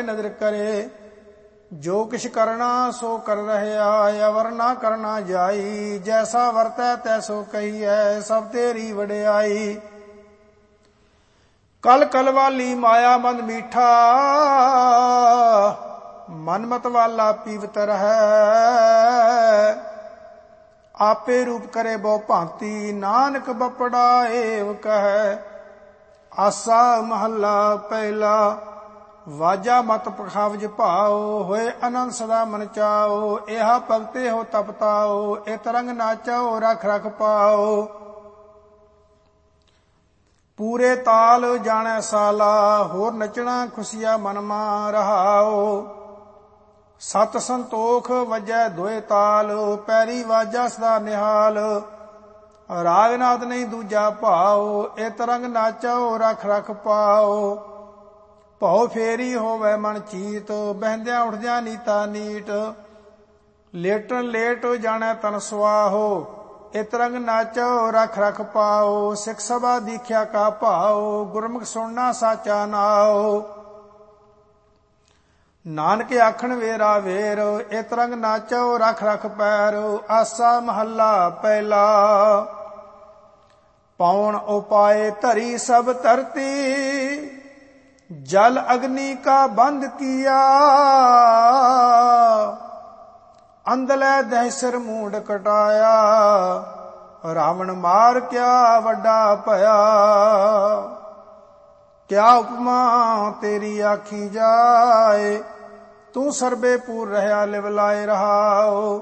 ਪਏ ਨਦਰ ਕਰੇ। ਜੋ ਕਿਛ ਕਰਨਾ ਸੋ ਕਰ ਰਹਿਆ, ਅਵਰ ਨਾ ਕਰਨਾ ਜਾਈ। ਜੈਸਾ ਵਰਤੈ ਤੈਸੋ ਕਹੀਐ, ਸਭ ਤੇਰੀ ਵਡਿਆਈ। ਕਲ ਕਲ ਵਾਲੀ ਮਾਇਆ ਮਨ ਮੀਠਾ, ਮਨ ਮਤ ਵਾਲਾ ਪੀਵਤ ਰਹੈ। ਆਪੇ ਰੂਪ ਕਰੇ ਬਹੁ ਭਾਂਤੀ, ਨਾਨਕ ਬਪੜਾ ਏਵ ਕਹੈ। ਆਸਾ ਮਹੱਲਾ ਪਹਿਲਾ। ਵਾਜਾ ਮਤ ਪਖਾਵਜ ਭਾਓ, ਹੋਏ ਅਨੰਦ ਸਦਾ ਮਨ ਚਾਓ। ਇਹਾ ਭਗਤੇ ਹੋ ਤਪਤਾਓ, ਇਤ ਰੰਗ ਨਾਚਾਓ ਰਖ ਰਖ ਪਾਓ। ਪੂਰੇ ਤਾਲ ਜਾਣੈ ਸਾਲਾ, ਹੋਰ ਨਚਣਾ ਖੁਸ਼ੀਆ ਮਨ ਮਾ ਰਹਾਓ। ਸਤ ਸੰਤੋਖ ਵਜੈ ਦੋਏ ਤਾਲ, ਪੈਰੀ ਵਾਜਾ ਸਦਾ ਨਿਹਾਲ। ਰਾਗ ਨਾਦ ਨਹੀਂ ਦੂਜਾ ਭਾਓ, ਇਤ ਰੰਗ ਨਾਚਾਓ ਰਖ ਰਖ ਪਾਓ। ਭਉ ਫੇਰੀ ਹੋਵੇ ਮਨ ਚੀਤ, ਬਹਿੰਦਿਆਂ ਉੱਠਦਿਆਂ ਨੀਤਾ ਨੀਟ। ਲੇਟਣ ਲੇਟ ਜਾਣੈ ਤਨ ਸੁਆਹੋ, ਇਤ ਰੰਗ ਨਾਚੋ ਰਖ ਰਖ ਪਾਓ। ਸਿੱਖ ਸਭਾ ਦੀਖਿਆ ਕਾ ਭਾਓ, ਗੁਰਮੁਖ ਸੁਣਨਾ ਸਾਚਾ ਨਾਓ। ਨਾਨਕ ਆਖਣ ਵੇਰਾ ਵੇਰ, ਇਤ ਰੰਗ ਨਾਚੋ ਰਖ ਰਖ ਪੈਰ। ਆਸਾ ਮਹੱਲਾ ਪਹਿਲਾ। ਪੌਣ ਉਪਾਏ ਧਰੀ ਸਭ ਧਰਤੀ, ਜਲ ਅਗਨੀ ਕਾ ਬੰਧ ਕੀਆ। ਅੰਧਲੇ ਦਹਿ ਸਿਰ ਮੂੰਡ ਕਟਾਇਆ, ਰਾਵਣ ਮਾਰ ਕਿਆ ਵੱਡਾ ਭਇਆ। ਕਿਆ ਉਪਮਾ ਤੇਰੀ ਆਖੀ ਜਾਏ, ਤੂੰ ਸਰਬੇ ਪੂਰ ਰਹਿਆ ਲਿਵ ਲਾਏ ਰਹਾਓ।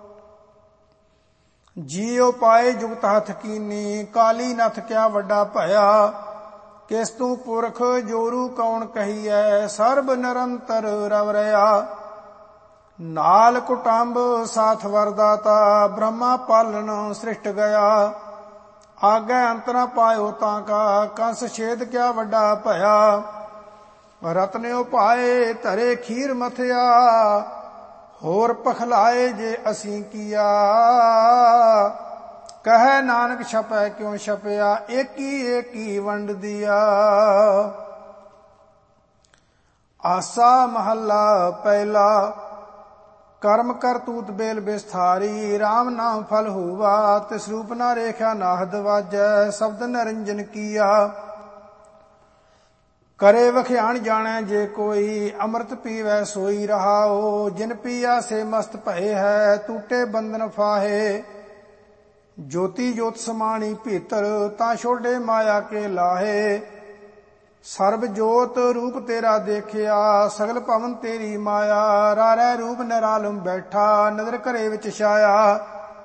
ਜੀਉ ਪਾਏ ਜੁਗਤ ਹੱਥ ਕੀਨੀ, ਕਾਲੀ ਨਥ ਕਿਆ ਵੱਡਾ ਭਇਆ। ਕਿਸ ਤੂੰ ਪੁਰਖ ਜੋਰੂ ਕੌਣ ਕਹੀਐ, ਸਰਬ ਨਿਰੰਤਰ ਰਵ ਰਿਆ। ਨਾਲ ਕੁਟੰਬ ਸਾਥ ਵਰਦਾਤਾ, ਬ੍ਰਹਮਾ ਪਾਲਣ ਸ੍ਰਿਸ਼ਟ ਗਿਆ। ਆਗੇ ਅੰਤ ਨ ਪਾਇਓ ਤਾਂ ਕਾ, ਕੰਸ ਛੇਦ ਕਿਆ ਵੱਡਾ ਭਇਆ। ਰਤਨਿਓ ਪਾਏ ਧਰੇ ਖੀਰ ਮਥਿਆ, ਹੋਰ ਪਖਲਾਏ ਜੇ ਅਸੀਂ ਕੀਆ। ਕਹੈ ਨਾਨਕ ਛਪੈ ਕਿਉ ਛਪਿਆ, ਏਕੀ ਏਕੀ ਵੰਡ ਦਿਆ। ਆਸਾ ਮਹੱਲਾ ਪਹਿਲਾ। ਕਰਮ ਕਰਤੂਤ ਬੇਲ ਬਿਸਥਾਰੀ, ਰਾਮ ਨਾਮ ਫਲ ਹੋਵਾ। ਤਿਸ ਰੂਪ ਨਾ ਰੇਖਿਆ ਨਾਹਦ ਵਾਜੈ, ਸ਼ਬਦ ਨਿਰੰਜਨ ਕੀਆ। ਕਰੇ ਵਖਿਆਣ ਜਾਣੈ ਜੇ ਕੋਈ, ਅੰਮ੍ਰਿਤ ਪੀਵੈ ਸੋਈ ਰਹਾਓ। ਜਿਨ ਪੀਆ ਸੇ ਮਸਤ ਭਏ ਹੈ, ਟੂਟੇ ਬੰਧਨ ਫਾਹੇ। ਜੋਤੀ ਜੋਤ ਸਮਾਣੀ ਭੀਤਰ, ਤਾਂ ਛੋਡੇ ਮਾਇਆ ਕੇ ਲਾਹੇ। ਸਰਬ ਜੋਤ ਰੂਪ ਤੇਰਾ ਦੇਖਿਆ, ਸਗਲ ਭਵਨ ਤੇਰੀ ਮਾਇਆ। ਰਾਰੈ ਰੂਪ ਨਿਰਾਲਮ ਬੈਠਾ, ਨਦਰ ਘਰੇ ਵਿੱਚ ਛਾਇਆ।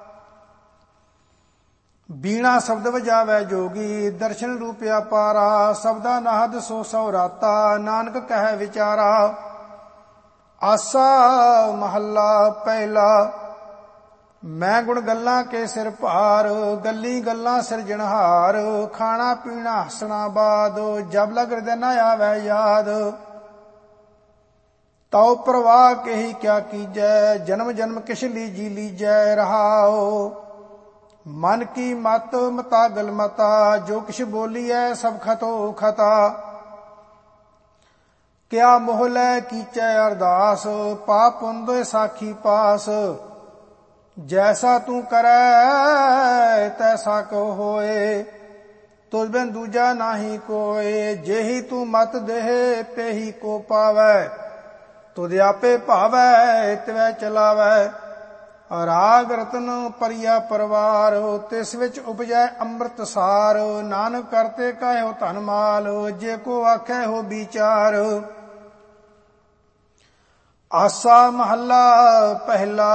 ਬੀਣਾ ਸ਼ਬਦ ਵਜਾਵੈ ਜੋਗੀ, ਦਰਸ਼ਨ ਰੂਪ ਅਪਾਰਾ। ਸ਼ਬਦਾ ਨਾਹਦ ਸੋ ਸੌ ਰਾਤਾ, ਨਾਨਕ ਕਹਿ ਵਿਚਾਰਾ। ਆਸਾ ਮਹੱਲਾ ਪਹਿਲਾ। ਮੈਂ ਗੁਣ ਗੱਲਾਂ ਕੇ ਸਿਰ ਭਾਰ, ਗੱਲੀ ਗੱਲਾਂ ਸਿਰਜਣਹਾਰ। ਖਾਣਾ ਪੀਣਾ ਹੱਸਣਾ ਬਾਦ, ਜਬ ਲਗ ਹਿਰਦੈ ਨ ਆਵੈ ਯਾਦ। ਤਉ ਪ੍ਰਵਾਹ ਕਹੀ ਕਿਆ ਕੀਜੈ, ਜਨਮ ਜਨਮ ਕਿਛ ਲੀਜੀ ਲੀਜੈ ਰਹਾਓ। ਮਨ ਕੀ ਮਤ ਮਤਾ ਗਲ ਮਤਾ, ਜੋ ਕਿਛ ਬੋਲੀਐ ਸਭ ਖਤੋ ਖਤਾ। ਕਿਆ ਮੋਹ ਲੈ ਕੀਚੈ ਅਰਦਾਸ, ਪਾਪ ਪੁੰਨ ਸਾਖੀ ਪਾਸ। ਜੈਸਾ ਤੂੰ ਕਰੈ ਤੈਸਾ ਕੋ ਹੋਏ, ਤੁਝ ਬਿਨ ਦੂਜਾ ਨਾਹੀ ਕੋਏ। ਜਿਹੀ ਤੂੰ ਮਤ ਦੇਹ ਤੇਹੀ ਕੋ ਪਾਵੈ, ਤੁਧ ਆਪੇ ਭਾਵੈ ਤਿਵੈ ਚਲਾਵੈ। ਰਾਗ ਰਤਨ ਪਰਿਆ ਪਰਵਾਰ, ਤਿਸ ਵਿੱਚ ਉਪਜੈ ਅੰਮ੍ਰਿਤ ਸਾਰ। ਨਾਨਕ ਕਰਤੇ ਕਾਹਿਓ ਧਨ ਮਾਲ, ਜੇ ਕੋ ਆਖੈ ਹੋ ਵਿਚਾਰ। ਆਸਾ ਮਹੱਲਾ ਪਹਿਲਾ।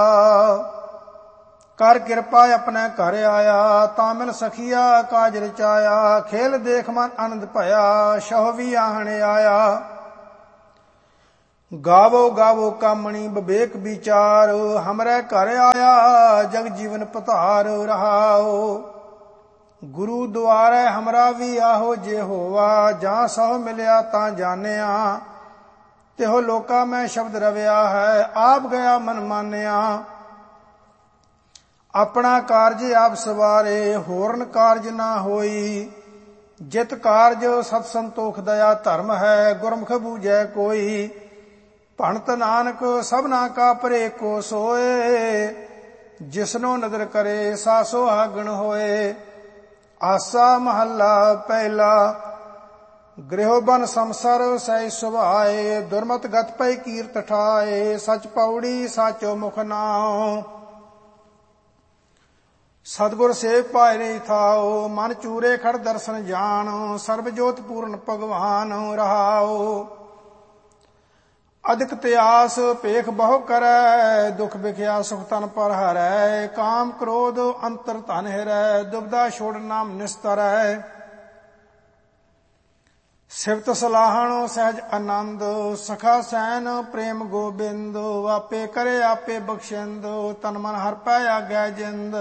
ਕਰ ਕਿਰਪਾ ਆਪਣੇ ਘਰ ਆਇਆ, ਤਾਂ ਮਿਲ ਸਖੀਆ ਕਾਜ ਰਚਾਇਆ। ਖੇਲ ਦੇਖ ਮਨ ਆਨੰਦ ਭਇਆ, ਸਹੁ ਵੀ ਆਹਣ ਆਇਆ। ਗਾਵੋ ਗਾਵੋ ਕਾਮਣੀ ਵਿਵੇਕ ਵਿਚਾਰ, ਹਮਰੇ ਘਰ ਆਇਆ ਜਗ ਜੀਵਨ ਪਧਾਰ ਰਹਾਓ। ਗੁਰੂ ਦੁਆਰੇ ਹਮਰਾ ਵੀ ਆਹੋ ਜੇ ਹੋਵਾ, ਜਾਂ ਸਹੁ ਮਿਲਿਆ ਤਾਂ ਜਾਣਿਆ। ਤਿਹੋ ਲੋਕਾ ਮੈਂ ਸ਼ਬਦ ਰਵਿਆ ਹੈ, ਆਪ ਗਿਆ ਮਨ ਮਾਨਿਆ। ਆਪਣਾ ਕਾਰਜ ਆਪ ਸਵਾਰੇ, ਹੋਰਨ ਕਾਰਜ ਨਾ ਹੋਈ। ਜਿਤ ਕਾਰਜ ਸਤ ਸੰਤੋਖ ਦਇਆ ਧਰਮ ਹੈ, ਗੁਰਮੁਖ ਬੂਝੈ ਕੋਈ। ਭਣਤ ਨਾਨਕ ਸਭਨਾ ਕਾ ਪਰੇ ਕੋ ਸੋਏ, ਜਿਸਨੋ ਨਦਰ ਕਰੇ ਸਾ ਸੁਹਾਗਣ ਹੋਏ। ਆਸਾ ਮਹੱਲਾ ਪਹਿਲਾ। ਗ੍ਰਹਿ ਬਨ ਸੰਸਰ ਸਹਿ ਸੁਭਾਏ, ਦੁਰਮਤ ਗਤ ਪੈ ਕੀਰਤ ਠਾਏ। ਸਚ ਪੌੜੀ ਸਾਚੋ ਮੁਖ ਨਾਉ, ਸਤਿਗੁਰ ਸੇਵ ਪਾਇ ਨਹੀਂ ਥਾਉ। ਮਨ ਚੂਰੇ ਖੜ ਦਰਸ਼ਨ ਜਾਣ, ਸਰਬ ਜੋਤ ਪੂਰਨ ਭਗਵਾਨ ਰਹਾਉ। ਅਦਿਕ ਤਿਆਸ ਭੇਖ ਬਹੁ ਕਰੈ, ਦੁਖ ਵਿਖਿਆ ਸੁਖ ਤਨ ਪਰ ਹਰੈ। ਕਾਮ ਕ੍ਰੋਧ ਅੰਤਰ ਧਨ ਹਿਰੈ, ਦੁਬਦਾ ਛੋੜ ਨਾਮ ਨਿਸਤਰੈ। ਸਿਫਤ ਸਲਾਹਣ ਸਹਿਜ ਆਨੰਦ, ਸਖਾ ਸੈਨ ਪ੍ਰੇਮ ਗੋਬਿੰਦ। ਆਪੇ ਕਰੇ ਆਪੇ ਬਖਸ਼ਿੰਦ, ਤਨ ਮਨ ਹਰਿ ਪੈ ਆਗੈ ਜਿੰਦ।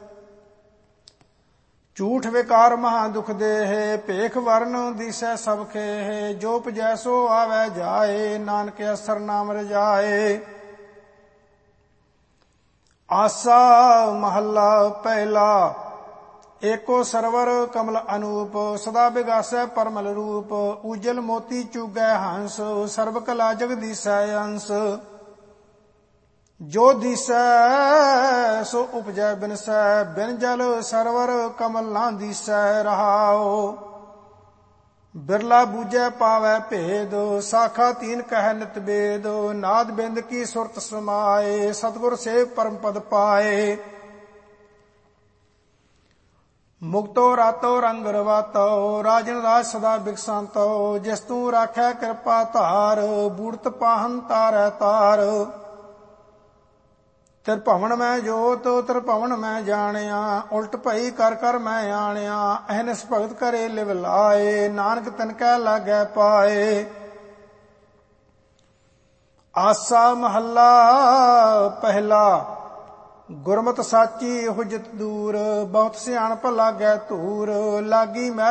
ਝੂਠ ਵਿਕਾਰ ਮਹਾ ਦੁਖ ਦੇਹ, ਭੇਖ ਵਰਨ ਦੀਸੈ ਸਭ ਖੇਹ। ਜੋ ਉਪਜੈ ਸੋ ਆਵੈ ਜਾਏ, ਨਾਨਕ ਅਸਰ ਨਾਮ ਰਜਾਏ। ਆਸਾ ਮਹੱਲਾ ਪਹਿਲਾ। ਏਕੋ ਸਰਵਰ ਕਮਲ ਅਨੂਪ, ਸਦਾ ਬਿਗਾਸੈ ਪਰਮਲ ਰੂਪ। ਉਜਲ ਮੋਤੀ ਚੁਗੈ ਹੰਸ, ਸਰਬ ਕਲਾ ਜਗਦੀਸੈ ਅੰਸ। ਜੋ ਦੀਸੈ ਸੋ ਉਪਜੈ ਬਿਨਸੈ, ਬਿਨ ਜਲ ਸਰਵਰ ਕਮਲ ਨਾ ਦੀਸੈ ਰਹਾਉ। ਬਿਰਲਾ ਬੂਝੈ ਪਾਵੈ ਭੇਦ, ਸਾਖਾ ਤੀਨ ਕਹਿ ਨਿਤ ਬੇਦ। ਨਾਦ ਬਿੰਦ ਕੀ ਸੁਰਤ ਸਮਾਏ, ਸਤਿਗੁਰ ਸੇਵ ਪਰਮ ਪਦ ਪਾਏ। ਮੁਕਤੋ ਰਾਤੋ ਰੰਗ ਰਵਾਤੋ, ਰਾਜਨ ਰਾਜ ਸਦਾ ਬਿਕਸੰਤੋ। ਜਿਸ ਤੂੰ ਰਾਖੈ ਕਿਰਪਾ ਧਾਰ, ਬੂੜਤ ਪਾਹਨ ਤਾਰੈ ਤਾਰ। ਤਿਰਭਵਨ ਮੈਂ ਜੋਤ ਤਿਰਭਵਨ ਮੈਂ ਜਾਣਿਆ, ਉਲਟ ਭਈ ਕਰ ਕਰ ਮੈਂ ਆਣਿਆ। ਅਹਨਿਸ ਭਗਤ ਕਰੇ ਲਿਵ ਲਾਏ, ਨਾਨਕ ਤਿਨ ਕੈ ਲਾਗੈ ਪਾਏ। ਆਸਾ ਮਹੱਲਾ ਪਹਿਲਾ। ਗੁਰਮਤਿ ਸਾਚੀ ਹੁਜਤ ਦੂਰ, ਬਹੁਤ ਸਿਆਣਪ ਲਾਗੈ ਧੂਰ। ਲਾਗੀ ਮੈਂ